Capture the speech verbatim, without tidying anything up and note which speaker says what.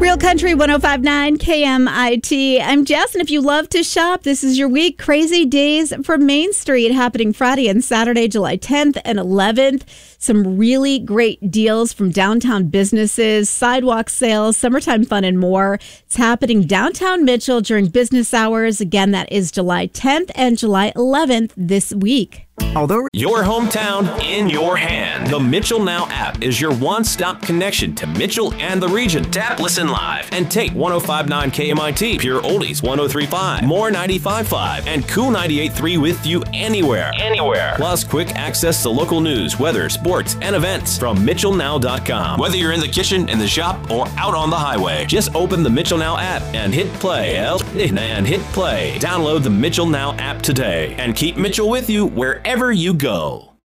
Speaker 1: Real Country one oh five point nine K M I T. I'm Jess, and if you love to shop, this is your week. Crazy Days from Main Street happening Friday and Saturday, July tenth and eleventh. Some really great deals from downtown businesses, sidewalk sales, summertime fun, and more. It's happening downtown Mitchell during business hours. Again, that is July tenth and July eleventh this week.
Speaker 2: Although
Speaker 3: your hometown in your hand, the Mitchell Now app is your one-stop connection to Mitchell and the region. Tap, listen live, and take one oh five point nine K M I T, Pure Oldies one oh three point five, More ninety-five point five, and Cool ninety-eight point three with you anywhere. Anywhere. Plus, quick access to local news, weather, sports, and events from Mitchell Now dot com. Whether you're in the kitchen, in the shop, or out on the highway, just open the Mitchell Now app and hit play. And hit play. Download the Mitchell Now app today and keep Mitchell with you wherever you go.